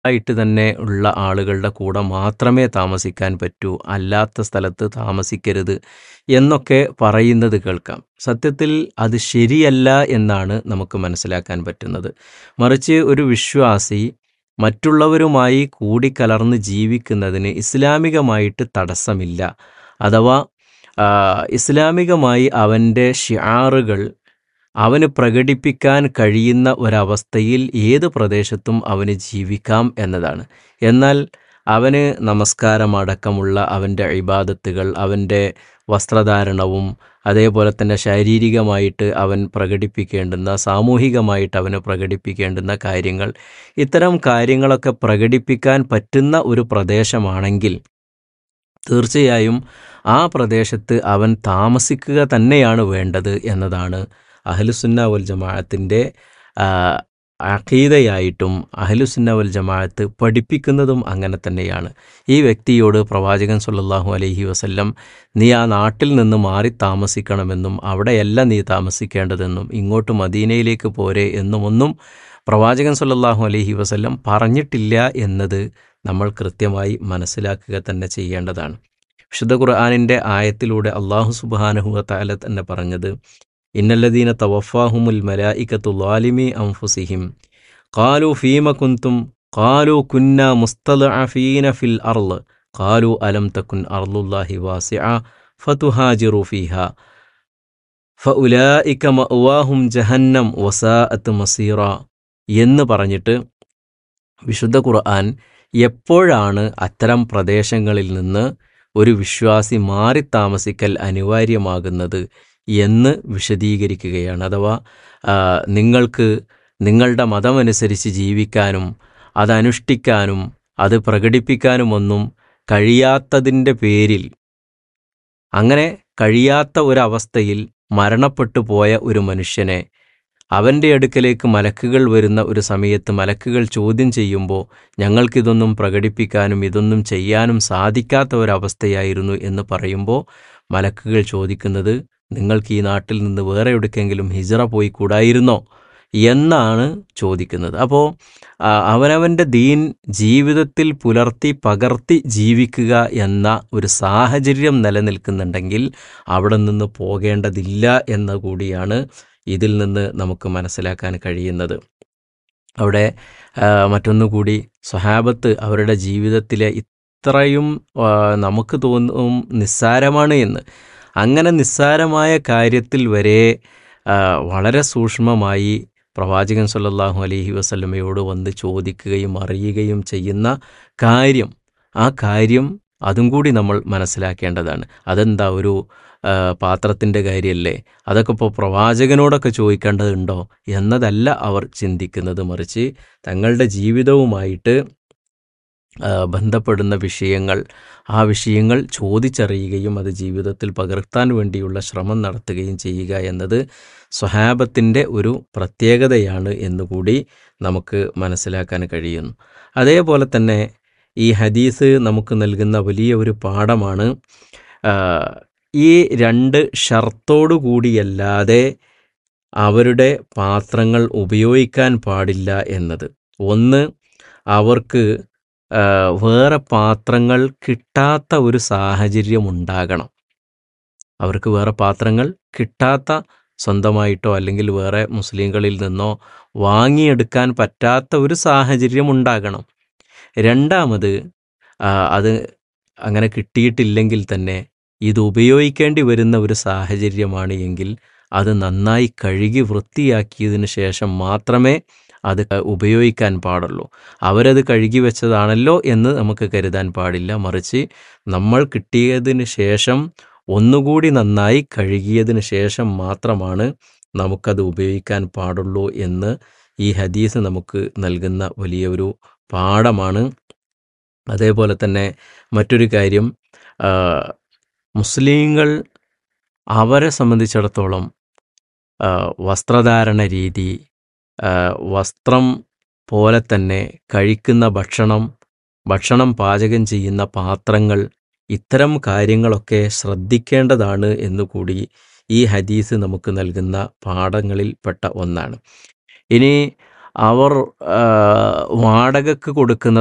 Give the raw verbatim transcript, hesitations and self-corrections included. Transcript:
ആയിട്ട് തന്നെ ഉള്ള ആളുകളുടെ കൂടെ മാത്രമേ താമസിക്കാൻ പറ്റൂ, അല്ലാത്ത സ്ഥലത്ത് താമസിക്കരുത് എന്നൊക്കെ പറയുന്നത് കേൾക്കാം. സത്യത്തിൽ അത് ശരിയല്ല എന്നാണ് നമുക്ക് മനസ്സിലാക്കാൻ പറ്റുന്നത്. മറിച്ച് ഒരു വിശ്വാസി മറ്റുള്ളവരുമായി കൂടിക്കലർന്ന് ജീവിക്കുന്നതിന് ഇസ്ലാമികമായിട്ട് തടസ്സമില്ല. അഥവാ ആ, ഇസ്ലാമികമായി അവൻ്റെ ഷിആറുകൾ അവന് പ്രകടിപ്പിക്കാൻ കഴിയുന്ന ഒരവസ്ഥയിൽ ഏത് പ്രദേശത്തും അവന് ജീവിക്കാം എന്നതാണ്. എന്നാൽ അവന് നമസ്കാരമടക്കമുള്ള അവൻ്റെ ഇബാദത്തുകൾ, അവൻ്റെ വസ്ത്രധാരണവും അതേപോലെ തന്നെ ശാരീരികമായിട്ട് അവൻ പ്രകടിപ്പിക്കേണ്ടുന്ന, സാമൂഹികമായിട്ട് അവന് പ്രകടിപ്പിക്കേണ്ടുന്ന കാര്യങ്ങൾ, ഇത്തരം കാര്യങ്ങളൊക്കെ പ്രകടിപ്പിക്കാൻ പറ്റുന്ന ഒരു പ്രദേശമാണെങ്കിൽ തീർച്ചയായും ആ പ്രദേശത്ത് അവൻ താമസിക്കുക തന്നെയാണ് വേണ്ടത് എന്നതാണ് അഹ്ലുസുന്ന വൽ ജമാഅത്തിൻ്റെ അഖീദയായിട്ടും അഹ്ലുസുന്ന വൽ ജമാഅത്ത് പഠിപ്പിക്കുന്നതും അങ്ങനെ തന്നെയാണ്. ഈ വ്യക്തിയോട് പ്രവാചകൻ സ്വല്ലല്ലാഹു അലൈഹി വസല്ലം നീ ആ നാട്ടിൽ നിന്ന് മാറി താമസിക്കണമെന്നും അവിടെയല്ല നീ താമസിക്കേണ്ടതെന്നും ഇങ്ങോട്ട് മദീനയിലേക്ക് പോരെ എന്നുമൊന്നും പ്രവാചകൻ സ്വല്ലല്ലാഹു അലൈഹി വസല്ലം പറഞ്ഞിട്ടില്ല എന്നത് നമ്മൾ കൃത്യമായി മനസ്സിലാക്കുക തന്നെ ചെയ്യേണ്ടതാണ്. വിശുദ്ധ ഖുർആനിൻ്റെ ആയത്തിലൂടെ അല്ലാഹു സുബ്ഹാനഹു വ തആല തന്നെ പറഞ്ഞത് ഇന്നല്ലദീന തവഫാഹുമുൽ മലായികത്തു ളാലിമി അൻഫുസിഹിം ഖാലു ഫീമ കുൻതും ഖാലു കുന്നാ മുസ്തളഅഫീന ഫിൽ അർള് ഖാലു അലം തകുൻ അർളുല്ലാഹി വാസിഅ ഫതുഹാജിറു ഫീഹാ ഫഉലായിക മഅവാഹും ജഹന്നം വസാഅത്ത് മസീറ എന്ന് പറഞ്ഞിട്ട് വിശുദ്ധ ഖുർആൻ എപ്പോഴാണ് അത്തരം പ്രദേശങ്ങളിൽ നിന്ന് ഒരു വിശ്വാസി മാറി താമസിക്കൽ അനിവാര്യമാകുന്നത് എന്ന് വിശദീകരിക്കുകയാണ്. അഥവാ നിങ്ങൾക്ക് നിങ്ങളുടെ മതമനുസരിച്ച് ജീവിക്കാനും അതനുഷ്ഠിക്കാനും അത് പ്രകടിപ്പിക്കാനുമൊന്നും കഴിയാത്തതിൻ്റെ പേരിൽ, അങ്ങനെ കഴിയാത്ത ഒരവസ്ഥയിൽ മരണപ്പെട്ടു പോയ ഒരു മനുഷ്യനെ അവൻ്റെ അടുക്കലേക്ക് മലക്കുകൾ വരുന്ന ഒരു സമയത്ത് മലക്കുകൾ ചോദ്യം ചെയ്യുമ്പോൾ ഞങ്ങൾക്കിതൊന്നും പ്രകടിപ്പിക്കാനും ഇതൊന്നും ചെയ്യാനും സാധിക്കാത്ത ഒരവസ്ഥയായിരുന്നു എന്ന് പറയുമ്പോൾ മലക്കുകൾ ചോദിക്കുന്നത് നിങ്ങൾക്ക് ഈ നാട്ടിൽ നിന്ന് വേറെ എവിടേക്കെങ്കിലും ഹിജ്റ പോയി കൂടായിരുന്നോ എന്നാണ് ചോദിക്കുന്നത്. അപ്പോൾ അവനവൻ്റെ ദീൻ ജീവിതത്തിൽ പുലർത്തി പകർത്തി ജീവിക്കുക എന്ന ഒരു സാഹചര്യം നിലനിൽക്കുന്നുണ്ടെങ്കിൽ അവിടെ നിന്ന് പോകേണ്ടതില്ല എന്ന കൂടിയാണ് ഇതിൽ നിന്ന് നമുക്ക് മനസ്സിലാക്കാൻ കഴിയുന്നത്. അവിടെ മറ്റൊന്നുകൂടി സ്വഹാബത്ത് അവരുടെ ജീവിതത്തിലെ ഇത്രയും നമുക്ക് തോന്നും നിസ്സാരമാണ് എന്ന്, അങ്ങനെ നിസ്സാരമായ കാര്യത്തിൽ വരെ വളരെ സൂക്ഷ്മമായി പ്രവാചകൻ സ്വല്ലല്ലാഹു അലൈഹി വസല്ലമയോട് വന്ന് ചോദിക്കുകയും അറിയുകയും ചെയ്യുന്ന കാര്യം, ആ കാര്യം അതും കൂടി നമ്മൾ മനസ്സിലാക്കേണ്ടതാണ്. അതെന്താ ഒരു പാത്രത്തിൻ്റെ കാര്യമല്ലേ, അതൊക്കെ ഇപ്പോൾ പ്രവാചകനോടൊക്കെ ചോദിക്കേണ്ടതുണ്ടോ എന്നതല്ല അവർ ചിന്തിക്കുന്നത്. മറിച്ച് തങ്ങളുടെ ജീവിതവുമായിട്ട് ബന്ധപ്പെടുന്ന വിഷയങ്ങൾ, ആ വിഷയങ്ങൾ ചോദിച്ചറിയുകയും അത് ജീവിതത്തിൽ പകർത്താൻ വേണ്ടിയുള്ള ശ്രമം നടത്തുകയും ചെയ്യുക എന്നത് സ്വഹാബത്തിൻ്റെ ഒരു പ്രത്യേകതയാണ് എന്നുകൂടി നമുക്ക് മനസ്സിലാക്കാൻ കഴിയുന്നു. അതേപോലെ തന്നെ ഈ ഹദീസ് നമുക്ക് നൽകുന്ന വലിയ ഒരു പാഠമാണ് ഈ രണ്ട് ഷർത്തോടു കൂടിയല്ലാതെ അവരുടെ പാത്രങ്ങൾ ഉപയോഗിക്കാൻ പാടില്ല എന്നത്. ഒന്ന്, അവർക്ക് വേറെ പാത്രങ്ങൾ കിട്ടാത്ത ഒരു സാഹചര്യം ഉണ്ടാകണം. അവർക്ക് വേറെ പാത്രങ്ങൾ കിട്ടാത്ത, സ്വന്തമായിട്ടോ അല്ലെങ്കിൽ വേറെ മുസ്ലിങ്ങളിൽ നിന്നോ വാങ്ങിയെടുക്കാൻ പറ്റാത്ത ഒരു സാഹചര്യം ഉണ്ടാകണം. രണ്ടാമത്, അത് അങ്ങനെ കിട്ടിയിട്ടില്ലെങ്കിൽ തന്നെ ഇത് ഉപയോഗിക്കേണ്ടി വരുന്ന ഒരു സാഹചര്യമാണ് എങ്കിൽ അത് നന്നായി കഴുകി വൃത്തിയാക്കിയതിന് ശേഷം മാത്രമേ അത് ഉപയോഗിക്കാൻ പാടുള്ളൂ. അവരത് കഴുകി വെച്ചതാണല്ലോ എന്ന് നമുക്ക് കരുതാൻ പാടില്ല. മറിച്ച് നമ്മൾ കിട്ടിയതിന് ശേഷം ഒന്നുകൂടി നന്നായി കഴുകിയതിന് ശേഷം മാത്രമാണ് നമുക്കത് ഉപയോഗിക്കാൻ പാടുള്ളൂ എന്ന് ഈ ഹദീസ് നമുക്ക് നൽകുന്ന വലിയൊരു പാഠമാണ്. അതേപോലെ തന്നെ മറ്റൊരു കാര്യം, മുസ്ലിങ്ങൾ അവരെ സംബന്ധിച്ചിടത്തോളം വസ്ത്രധാരണ രീതി, വസ്ത്രം പോലെ തന്നെ കഴിക്കുന്ന ഭക്ഷണം, ഭക്ഷണം പാചകം ചെയ്യുന്ന പാത്രങ്ങൾ, ഇത്തരം കാര്യങ്ങളൊക്കെ ശ്രദ്ധിക്കേണ്ടതാണ് എന്നുകൂടി ഈ ഹദീസ് നമുക്ക് നൽകുന്ന പാഠങ്ങളിൽ പെട്ട ഒന്നാണ്. ഇനി അവർ ആ, വാടകയ്ക്ക് കൊടുക്കുന്ന